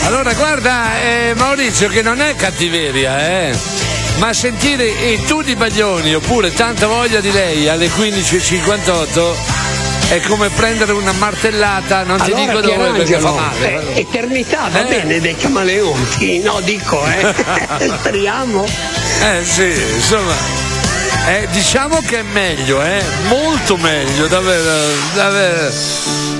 Allora guarda Maurizio, che non è cattiveria, ma sentire i tu di Baglioni oppure Tanta voglia di lei alle 15.58 è come prendere una martellata, non ti dico dove perché fa male. Eternità, va bene, dei Camaleonti, no dico, speriamo. Sì, insomma, diciamo che è meglio, molto meglio, davvero.